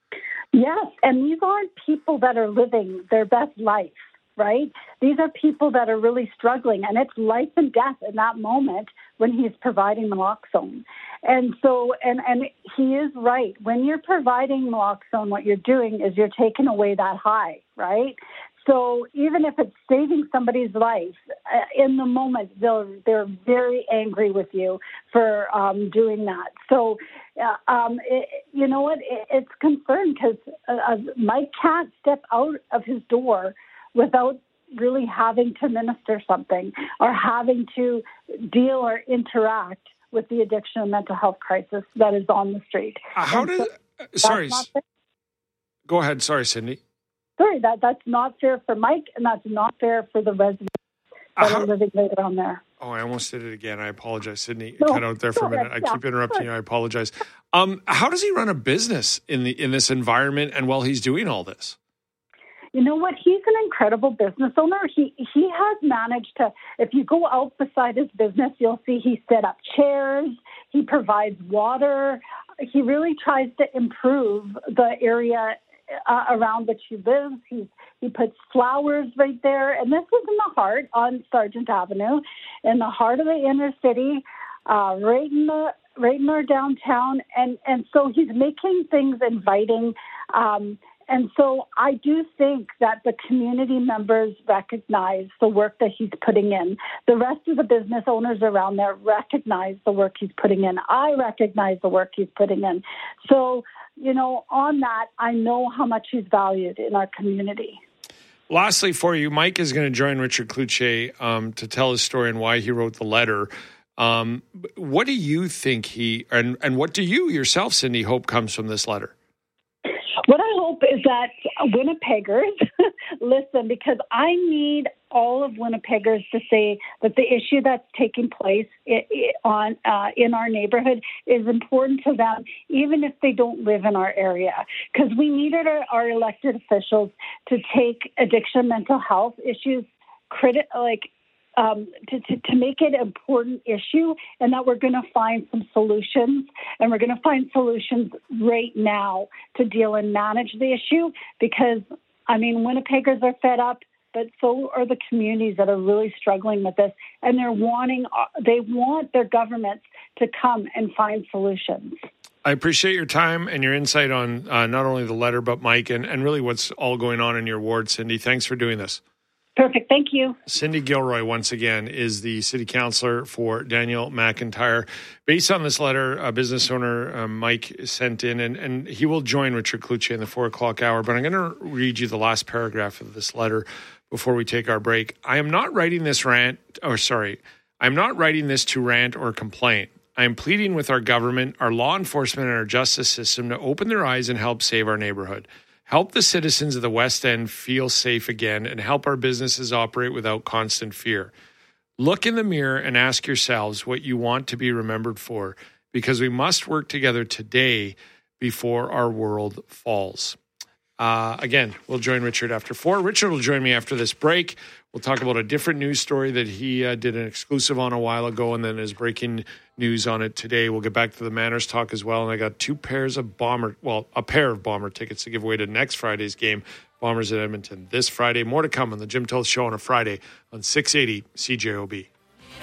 Yes, and these aren't people that are living their best life, right? These are people that are really struggling, and it's life and death in that moment when he's providing naloxone. And so, and, and he is right. When you're providing naloxone, what you're doing is you're taking away that high, right? So even if it's saving somebody's life, uh, in the moment, they're, they're very angry with you for um, doing that. So, uh, um, it, you know what, it, it's concerned because uh, uh, Mike can't step out of his door without really having to minister something or having to deal or interact with the addiction and mental health crisis that is on the street. Uh, how And did, so sorry, that's not go ahead. Sorry, Cindy. Sorry, that, that's not fair for Mike, and that's not fair for the residents that Uh, are living right around there. Oh, I almost did it again. I apologize, Sydney. No, Cut out there for a go minute. ahead. I Yeah, keep interrupting sure. you. I apologize. Um, how does he run a business in the in this environment and while he's doing all this? You know what? He's an incredible business owner. He he has managed to, if you go out beside his business, you'll see he set up chairs. He provides water. He really tries to improve the area uh, around which he lives. He he puts flowers right there. And this was in the heart on Sargent Avenue, in the heart of the inner city, uh, right in the right in our downtown. And, and so he's making things inviting. Um, And so I do think that the community members recognize the work that he's putting in. The rest of the business owners around there recognize the work he's putting in. I recognize the work he's putting in. So, you know, on that, I know how much he's valued in our community. Lastly, for you, Mike is going to join Richard Cloutier um, to tell his story and why he wrote the letter. Um, what do you think he, and, and what do you yourself, Cindy, hope comes from this letter? What I hope is that Winnipeggers listen, because I need all of Winnipeggers to say that the issue that's taking place i- i- on uh, in our neighborhood is important to them, even if they don't live in our area. Because we needed our, our elected officials to take addiction, mental health issues, criti- like. Um, to, to, to make it an important issue, and that we're going to find some solutions, and we're going to find solutions right now to deal and manage the issue, because, I mean, Winnipeggers are fed up, but so are the communities that are really struggling with this, and they're wanting, they want their governments to come and find solutions. I appreciate your time and your insight on uh, not only the letter, but Mike, and, and really what's all going on in your ward, Cindy. Thanks for doing this. Perfect. Thank you. Cindy Gilroy, once again, is the city councillor for Daniel McIntyre. Based on this letter, a business owner, uh, Mike, sent in, and, and he will join Richard Cloutier in the four o'clock hour. But I'm going to read you the last paragraph of this letter before we take our break. I am not writing this rant, or sorry, I'm not writing this to rant or complain. I am pleading with our government, our law enforcement, and our justice system to open their eyes and help save our neighborhood. Help the citizens of the West End feel safe again, and help our businesses operate without constant fear. Look in the mirror and ask yourselves what you want to be remembered for, because we must work together today before our world falls. Uh, again, we'll join Richard after four. Richard will join me after this break. We'll talk about a different news story that he uh, did an exclusive on a while ago, and then is breaking news on it today. We'll get back to the Manners talk as well. And I got two pairs of Bomber, well, a pair of Bomber tickets to give away to next Friday's game, Bombers at Edmonton this Friday. More to come on the Jim Toth Show on a Friday on six eighty C J O B.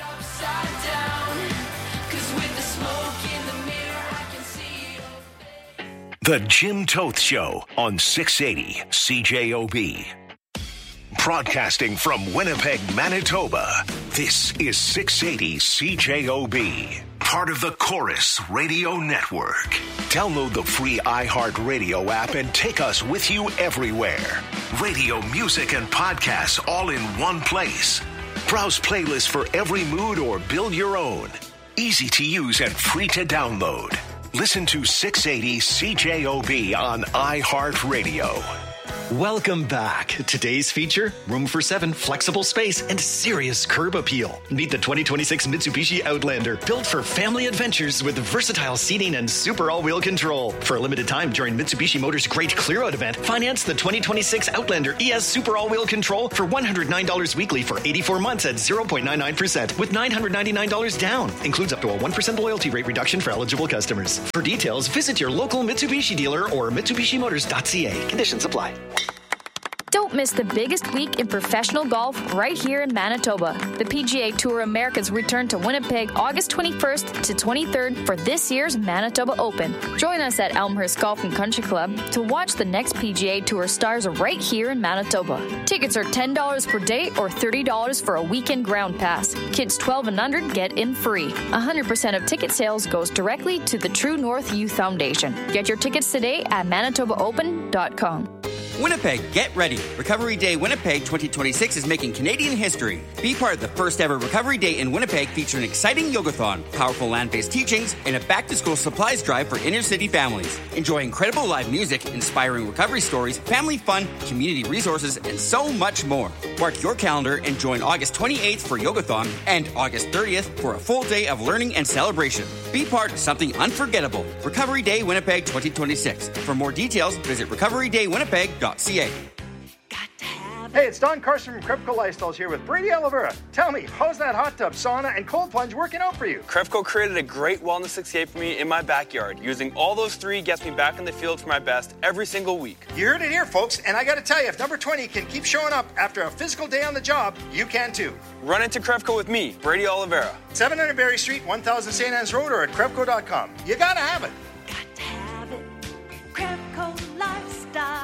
The Jim Toth Show on six eighty C J O B. Broadcasting from Winnipeg, Manitoba, this is six eighty C J O B. Part of the Chorus Radio Network. Download the free iHeartRadio app and take us with you everywhere. Radio, music, and podcasts all in one place. Browse playlists for every mood or build your own. Easy to use and free to download. Listen to six eighty C J O B on iHeartRadio. Welcome back. Today's feature, room for seven, flexible space, and serious curb appeal. Meet the twenty twenty-six Mitsubishi Outlander, built for family adventures with versatile seating and super all-wheel control. For a limited time during Mitsubishi Motors' Great Clear-Out event, finance the twenty twenty-six Outlander E S Super All-Wheel Control for one hundred nine dollars weekly for eighty-four months at zero point nine nine percent with nine hundred ninety-nine dollars down. Includes up to a one percent loyalty rate reduction for eligible customers. For details, visit your local Mitsubishi dealer or mitsubishi motors dot c a. Conditions apply. Don't miss the biggest week in professional golf right here in Manitoba. The P G A Tour Americas return to Winnipeg August twenty-first to twenty-third for this year's Manitoba Open. Join us at Elmhurst Golf and Country Club to watch the next P G A Tour stars right here in Manitoba. Tickets are ten dollars per day or thirty dollars for a weekend ground pass. Kids twelve and under get in free. one hundred percent of ticket sales goes directly to the True North Youth Foundation. Get your tickets today at manitoba open dot com. Winnipeg, get ready. Recovery Day Winnipeg twenty twenty-six is making Canadian history. Be part of the first ever Recovery Day in Winnipeg featuring exciting yogathon, powerful land-based teachings, and a back-to-school supplies drive for inner-city families. Enjoy incredible live music, inspiring recovery stories, family fun, community resources, and so much more. Mark your calendar and join August twenty-eighth for yogathon and August thirtieth for a full day of learning and celebration. Be part of something unforgettable. Recovery Day Winnipeg twenty twenty-six. For more details, visit recovery day winnipeg dot c a. Hey, it's Don Carson from Krepco Lifestyles here with Brady Oliveira. Tell me, how's that hot tub, sauna, and cold plunge working out for you? Krepco created a great wellness escape for me in my backyard. Using all those three gets me back in the field for my best every single week. You heard it here, folks, and I gotta tell you, if number twenty can keep showing up after a physical day on the job, you can too. Run into Krepco with me, Brady Oliveira. seven hundred Berry Street, one thousand Saint Anne's Road, or at krepco dot com. You gotta have it. Krepco Lifestyles.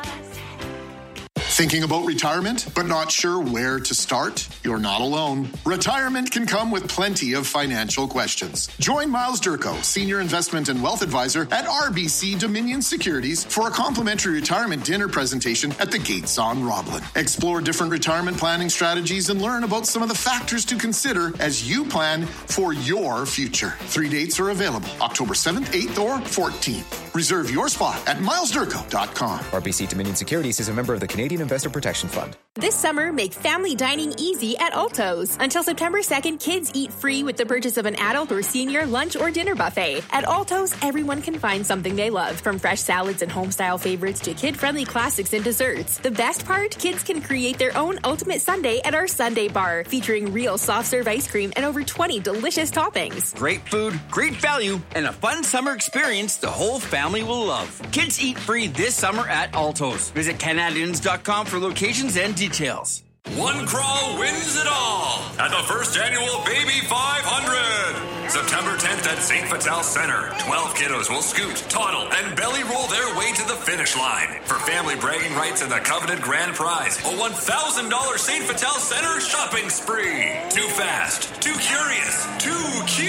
Thinking about retirement, but not sure where to start? You're not alone. Retirement can come with plenty of financial questions. Join Miles Durko, Senior Investment and Wealth Advisor at R B C Dominion Securities, for a complimentary retirement dinner presentation at the Gates on Roblin. Explore different retirement planning strategies and learn about some of the factors to consider as you plan for your future. Three dates are available, October seventh, eighth, or fourteenth. Reserve your spot at miles durko dot com. R B C Dominion Securities is a member of the Canadian Investor Protection Fund. This summer, make family dining easy at Alto's. Until September second, kids eat free with the purchase of an adult or senior lunch or dinner buffet. At Alto's, everyone can find something they love, from fresh salads and home-style favorites to kid-friendly classics and desserts. The best part? Kids can create their own ultimate sundae at our Sundae Bar, featuring real soft-serve ice cream and over twenty delicious toppings. Great food, great value, and a fun summer experience the whole family will love. Kids eat free this summer at Alto's. Visit canadians dot com for locations and details. One crawl wins it all at the first annual Baby five hundred. September tenth at Saint Vital Center. twelve kiddos will scoot, toddle, and belly roll their way to the finish line. For family bragging rights and the coveted grand prize, a one thousand dollars Saint Vital Center shopping spree. Too fast, too curious, too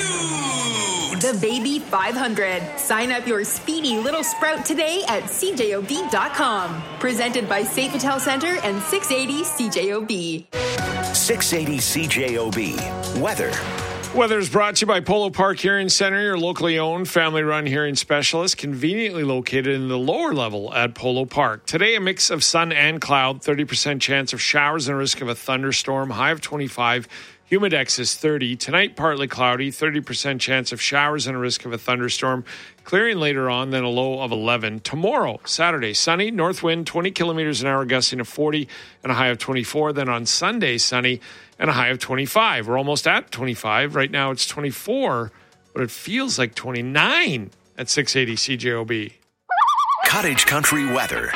cute. The Baby five hundred. Sign up your speedy little sprout today at c j o b dot com. Presented by Saint Vital Center and six eighty C J O B. six eighty C J O B. Weather. Weather is brought to you by Polo Park Hearing Center, your locally owned, family-run hearing specialist, conveniently located in the lower level at Polo Park. Today, a mix of sun and cloud, thirty percent chance of showers and a risk of a thunderstorm, high of twenty-five. Humidex is thirty. Tonight, partly cloudy, thirty percent chance of showers and a risk of a thunderstorm. Clearing later on, then a low of eleven. Tomorrow, Saturday, sunny, north wind, twenty kilometers an hour, gusting to forty, and a high of twenty-four. Then on Sunday, sunny, and a high of twenty-five. We're almost at twenty-five. Right now, it's twenty-four, but it feels like twenty-nine at six eighty C J O B. Cottage Country weather.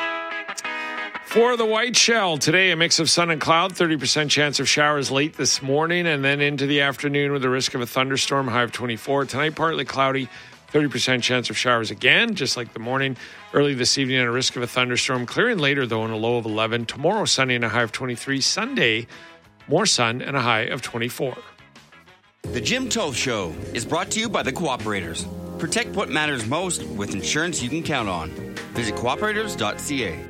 For the White Shell, today a mix of sun and cloud, thirty percent chance of showers late this morning and then into the afternoon with a risk of a thunderstorm, high of twenty-four. Tonight, partly cloudy, thirty percent chance of showers again, just like the morning. Early this evening and a risk of a thunderstorm. Clearing later, though, and a low of eleven. Tomorrow, sunny and a high of twenty-three. Sunday, more sun and a high of twenty-four. The Jim Toth Show is brought to you by the Cooperators. Protect what matters most with insurance you can count on. Visit cooperators dot c a.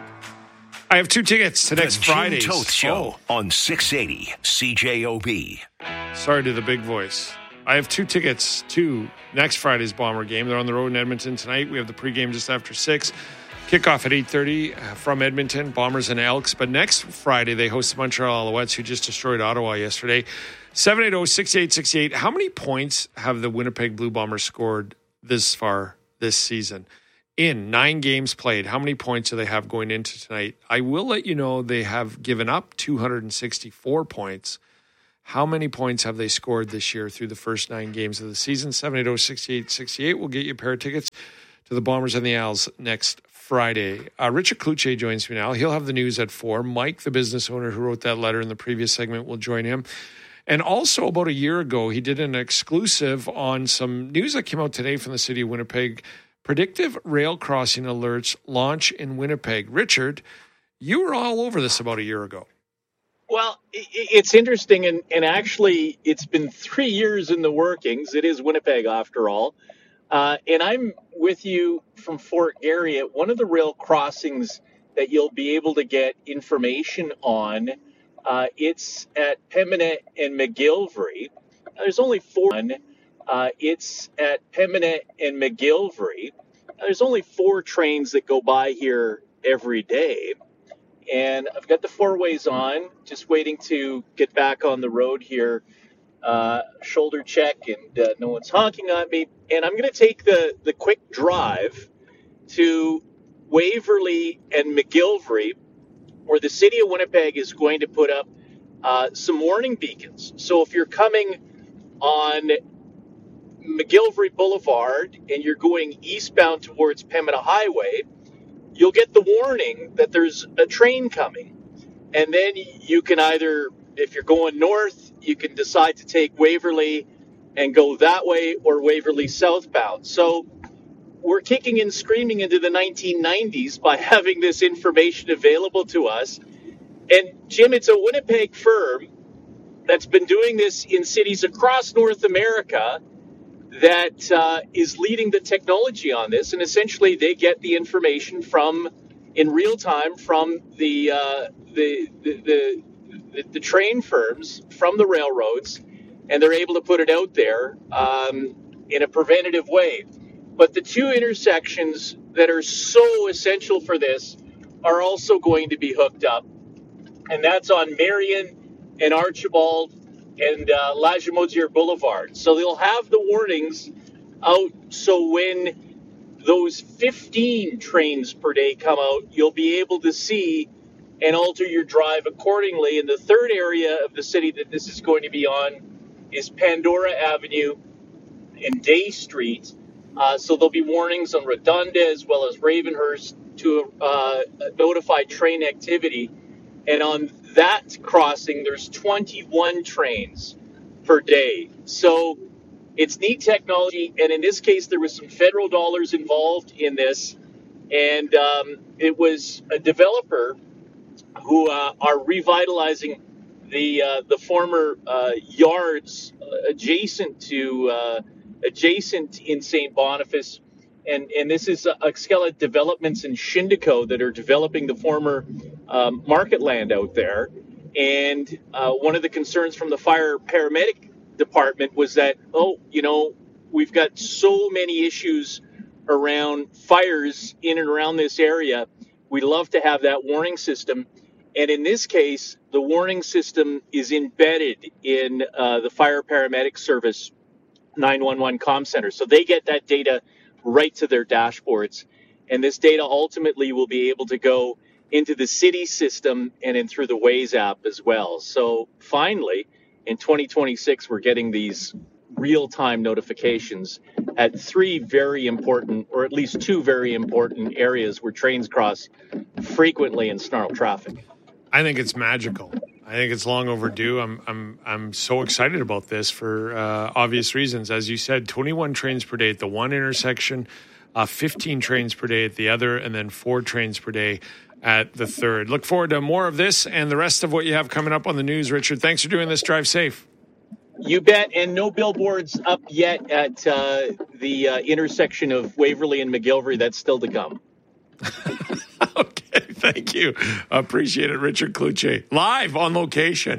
I have two tickets to next Friday. The Jim Toth Show oh. on six eighty C J O B. Sorry to the big voice. I have two tickets to next Friday's Bomber game. They're on the road in Edmonton tonight. We have the pregame just after six. Kickoff at eight thirty from Edmonton, Bombers and Elks. But next Friday, they host the Montreal Alouettes, who just destroyed Ottawa yesterday. seven eight zero, six eight six eight. How many points have the Winnipeg Blue Bombers scored this far this season? In nine games played, how many points do they have going into tonight? I will let you know they have given up two hundred sixty-four points. How many points have they scored this year through the first nine games of the season? seven eight zero, six eight six eight will get you a pair of tickets to the Bombers and the Owls next Friday. Uh, Richard Cloutier joins me now. He'll have the news at four. Mike, the business owner who wrote that letter in the previous segment, will join him. And also about a year ago, he did an exclusive on some news that came out today from the city of Winnipeg. Predictive rail crossing alerts launch in Winnipeg. Richard, you were all over this about a year ago. Well, it's interesting, and, and actually it's been three years in the workings. It is Winnipeg, after all. Uh, and I'm with you from Fort Garry at one of the rail crossings that you'll be able to get information on. Uh, it's at Pembina and McGillivray. There's only four. Uh, it's at Pembina and McGillivray. There's only four trains that go by here every day. And I've got the four ways on, just waiting to get back on the road here. Uh, shoulder check, and uh, no one's honking on me. And I'm going to take the, the quick drive to Waverley and McGillivray, where the city of Winnipeg is going to put up uh, some warning beacons. So if you're coming on McGillivray Boulevard and you're going eastbound towards Pembina Highway, you'll get the warning that there's a train coming. And then you can either, if you're going north, you can decide to take Waverley and go that way, or Waverley southbound. So we're kicking and screaming into the nineteen nineties by having this information available to us. And Jim, it's a Winnipeg firm that's been doing this in cities across North America that uh, is leading the technology on this. And essentially they get the information from, in real time, from the, uh, the, the, the, the, the train firms, from the railroads, and they're able to put it out there um, in a preventative way. But the two intersections that are so essential for this are also going to be hooked up. And that's on Marion and Archibald and uh, Lagimodiere Boulevard. So they'll have the warnings out, so when those fifteen trains per day come out, you'll be able to see and alter your drive accordingly. And the third area of the city that this is going to be on is Pandora Avenue and Day Street. Uh, so there'll be warnings on Redonda as well as Ravenhurst to uh, notify train activity. And on that crossing, there's twenty-one trains per day. So it's neat technology. And in this case, there was some federal dollars involved in this. And um, it was a developer who uh, are revitalizing the uh, the former uh, yards adjacent to uh, adjacent in Saint Boniface, and and this is uh, Excella Developments in Shindico that are developing the former um, market land out there. And uh, one of the concerns from the fire paramedic department was that, oh, you know, we've got so many issues around fires in and around this area. We'd love to have that warning system. And in this case, the warning system is embedded in uh, the fire paramedic service nine one one comm center. So they get that data right to their dashboards. And this data ultimately will be able to go into the city system and in through the Waze app as well. So finally, in twenty twenty-six, we're getting these real-time notifications at three very important, or at least two very important areas where trains cross frequently in snarl traffic. I think it's magical. I think it's long overdue. I'm I'm I'm so excited about this for uh, obvious reasons. As you said, twenty-one trains per day at the one intersection, uh, fifteen trains per day at the other, and then four trains per day at the third. Look forward to more of this and the rest of what you have coming up on the news, Richard. Thanks for doing this. Drive safe. You bet. And no billboards up yet at uh, the uh, intersection of Waverley and McGillivray. That's still to come. Okay, thank you. Appreciate it. Richard Cloutier, live on location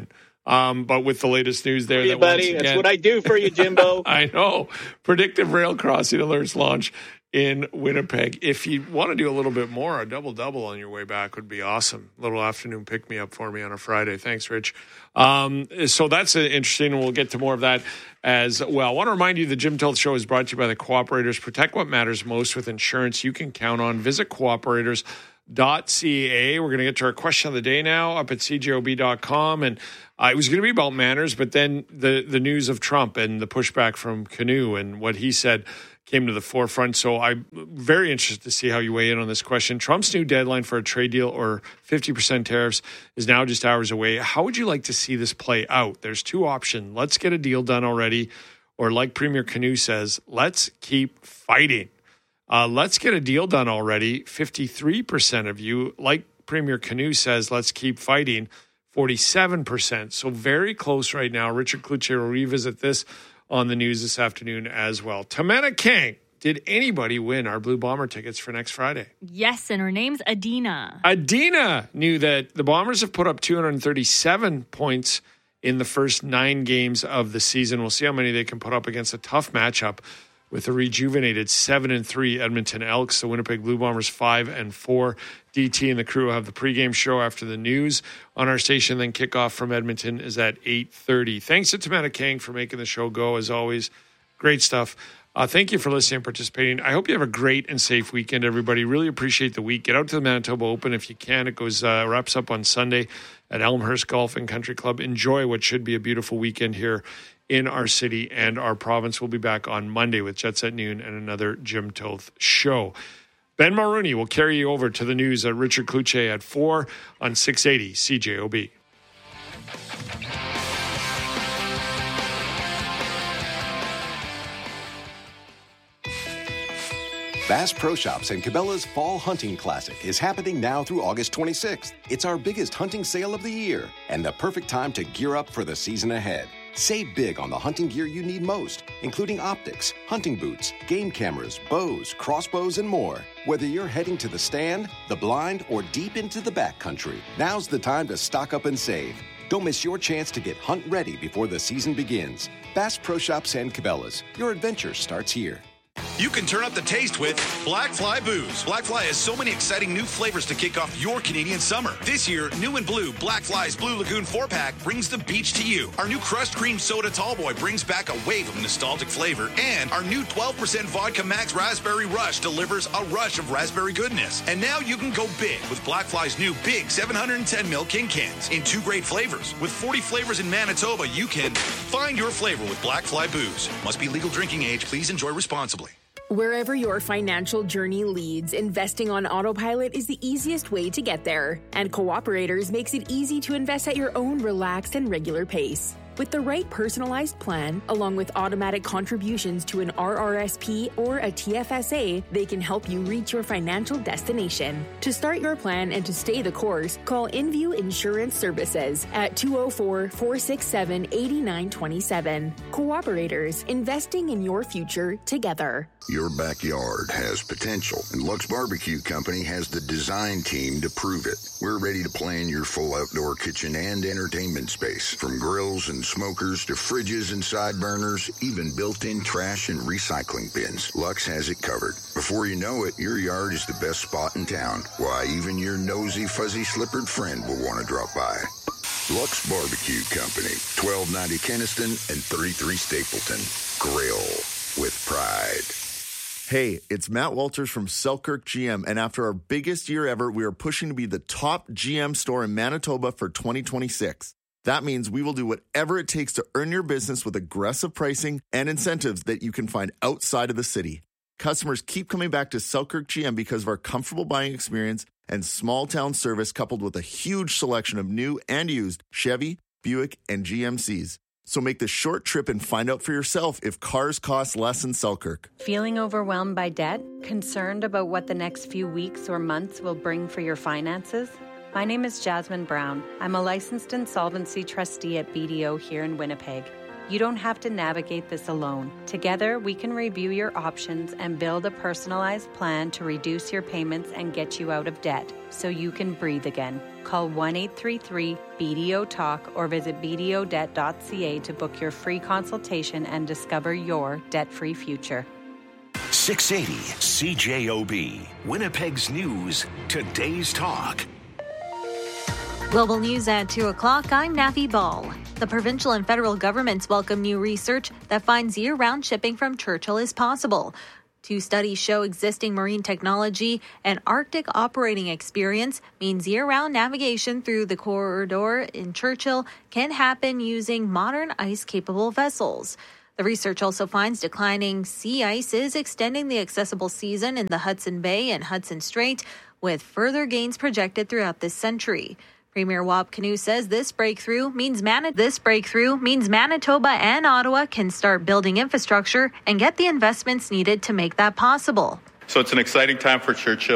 Um, but with the latest news there, Hey, that buddy, once again, that's what I do for you, Jimbo. I know. Predictive rail crossing alerts launch in Winnipeg. If you want to do a little bit more, a double-double on your way back would be awesome. A little afternoon pick-me-up for me on a Friday. Thanks, Rich. Um, so that's uh, interesting, and we'll get to more of that as well. I want to remind you the Jim Toth Show is brought to you by the Cooperators. Protect what matters most with insurance you can count on. Visit cooperators dot c a. We're going to get to our question of the day now up at c j o b dot com. And uh, it was going to be about manners, but then the, the news of Trump and the pushback from Canoe and what he said came to the forefront. So I'm very interested to see how you weigh in on this question. Trump's new deadline for a trade deal or fifty percent tariffs is now just hours away. How would you like to see this play out? There's two options. Let's get a deal done already. Or like Premier Canoe says, let's keep fighting. Uh, let's get a deal done already. fifty-three percent of you, like Premier Canoe says, let's keep fighting. forty-seven percent. So very close right now. Richard Cloutier will revisit this on the news this afternoon as well. Tamana Kang, did anybody win our Blue Bomber tickets for next Friday? Yes, and her name's Adina. Adina knew that the Bombers have put up two hundred thirty-seven points in the first nine games of the season. We'll see how many they can put up against a tough matchup with the rejuvenated seven and three Edmonton Elks. The Winnipeg Blue Bombers five and four. D T and the crew will have the pregame show after the news on our station. Then kickoff from Edmonton is at eight thirty. Thanks to Tamana Kang for making the show go, as always. Great stuff. Uh, thank you for listening and participating. I hope you have a great and safe weekend, everybody. Really appreciate the week. Get out to the Manitoba Open if you can. It goes uh, wraps up on Sunday at Elmhurst Golf and Country Club. Enjoy what should be a beautiful weekend here in our city and our province. We'll be back on Monday with Jets at Noon and another Jim Toth show. Ben Mulrooney will carry you over to the news at Richard Cloutier at four on six eighty C J O B. Bass Pro Shops and Cabela's Fall Hunting Classic is happening now through August twenty-sixth. It's our biggest hunting sale of the year and the perfect time to gear up for the season ahead. Save big on the hunting gear you need most, including optics, hunting boots, game cameras, bows, crossbows, and more. Whether you're heading to the stand, the blind, or deep into the backcountry, now's the time to stock up and save. Don't miss your chance to get hunt ready before the season begins. Bass Pro Shops and Cabela's. Your adventure starts here. You can turn up the taste with Black Fly Booze. Black Fly has so many exciting new flavors to kick off your Canadian summer. This year, new and blue, Black Fly's Blue Lagoon four-pack brings the beach to you. Our new Crushed Cream Soda Tallboy brings back a wave of nostalgic flavor. And our new twelve percent Vodka Max Raspberry Rush delivers a rush of raspberry goodness. And now you can go big with Black Fly's new big seven hundred ten milliliter King Cans in two great flavors. With forty flavors in Manitoba, you can find your flavor with Black Fly Booze. Must be legal drinking age. Please enjoy responsibly. Wherever your financial journey leads, investing on autopilot is the easiest way to get there. And Cooperators makes it easy to invest at your own relaxed and regular pace. With the right personalized plan, along with automatic contributions to an R R S P or a T F S A, they can help you reach your financial destination. To start your plan and to stay the course, call InView Insurance Services at two oh four, four six seven, eight nine two seven. Cooperators, investing in your future together. Your backyard has potential, and Lux Barbecue Company has the design team to prove it. We're ready to plan your full outdoor kitchen and entertainment space, from grills and smokers to fridges and side burners, even built-in trash and recycling bins. Lux has it covered. Before you know it, your yard is the best spot in town. Why, even your nosy, fuzzy-slippered friend will want to drop by. Lux Barbecue Company, twelve ninety Kenniston and thirty-three Stapleton. Grill with pride. Hey, it's Matt Walters from Selkirk G M, and after our biggest year ever, we are pushing to be the top G M store in Manitoba for twenty twenty-six. That means we will do whatever it takes to earn your business with aggressive pricing and incentives that you can find outside of the city. Customers keep coming back to Selkirk G M because of our comfortable buying experience and small-town service, coupled with a huge selection of new and used Chevy, Buick, and G M Cs. So make the short trip and find out for yourself if cars cost less in Selkirk. Feeling overwhelmed by debt? Concerned about what the next few weeks or months will bring for your finances? My name is Jasmine Brown. I'm a licensed insolvency trustee at B D O here in Winnipeg. You don't have to navigate this alone. Together, we can review your options and build a personalized plan to reduce your payments and get you out of debt so you can breathe again. Call one eight three three B D O talk or visit b d o debt dot c a to book your free consultation and discover your debt-free future. six eighty C J O B, Winnipeg's News, Today's Talk. Global News at two o'clock, I'm Nafi Ball. The provincial and federal governments welcome new research that finds year-round shipping from Churchill is possible. Two studies show existing marine technology and Arctic operating experience means year-round navigation through the corridor in Churchill can happen using modern ice-capable vessels. The research also finds declining sea ice is extending the accessible season in the Hudson Bay and Hudson Strait, with further gains projected throughout this century. Premier Wab Kinew says this breakthrough means Mani- this breakthrough means Manitoba and Ottawa can start building infrastructure and get the investments needed to make that possible. So it's an exciting time for Churchill.